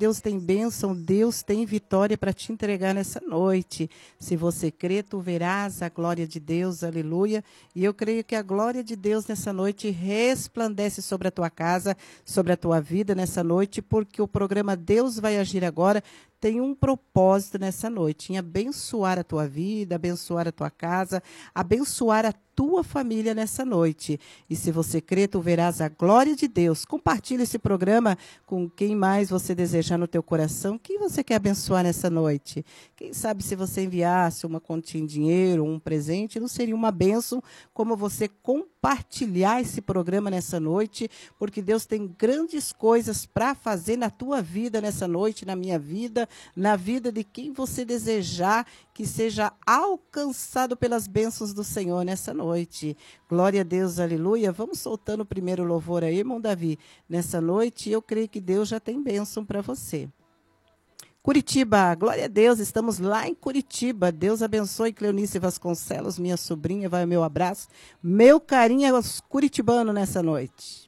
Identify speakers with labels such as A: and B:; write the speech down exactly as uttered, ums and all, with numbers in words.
A: Deus tem bênção, Deus tem vitória para te entregar nessa noite. Se você crê, tu verás a glória de Deus, aleluia. E eu creio que a glória de Deus nessa noite resplandece sobre a tua casa, sobre a tua vida nessa noite, porque o programa Deus vai agir agora tem um propósito nessa noite, em abençoar a tua vida, abençoar a tua casa, abençoar a tua família nessa noite. E se você crê, tu verás a glória de Deus. Compartilhe esse programa com quem mais você desejar no teu coração. Quem você quer abençoar nessa noite? Quem sabe se você enviasse uma continha em dinheiro, um presente, não seria uma bênção como você compartilhar esse programa nessa noite, porque Deus tem grandes coisas para fazer na tua vida nessa noite, na minha vida, na vida de quem você desejar que seja alcançado pelas bênçãos do Senhor nessa noite. Glória a Deus, aleluia. Vamos soltando o primeiro louvor aí, irmão Davi. Nessa noite, eu creio que Deus já tem bênção para você. Curitiba, glória a Deus, estamos lá em Curitiba. Deus abençoe Cleonice Vasconcelos, minha sobrinha, vai o meu abraço. Meu carinho aos curitibanos nessa noite.